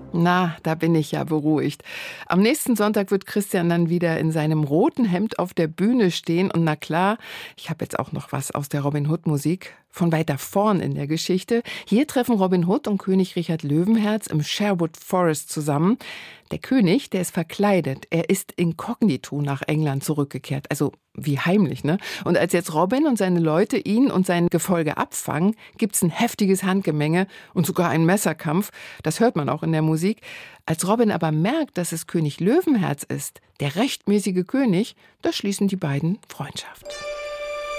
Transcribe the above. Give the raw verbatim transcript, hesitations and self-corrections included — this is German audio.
Na, da bin ich ja beruhigt. Am nächsten Sonntag wird Christian dann wieder in seinem roten Hemd auf der Bühne stehen. Und na klar, ich habe jetzt auch noch was aus der Robin Hood Musik. Von weiter vorn in der Geschichte. Hier treffen Robin Hood und König Richard Löwenherz im Sherwood Forest zusammen. Der König, der ist verkleidet. Er ist inkognito nach England zurückgekehrt. Also wie heimlich, ne? Und als jetzt Robin und seine Leute ihn und sein Gefolge abfangen, gibt's ein heftiges Handgemenge und sogar einen Messerkampf. Das hört man auch in der Musik. Als Robin aber merkt, dass es König Löwenherz ist, der rechtmäßige König, da schließen die beiden Freundschaft.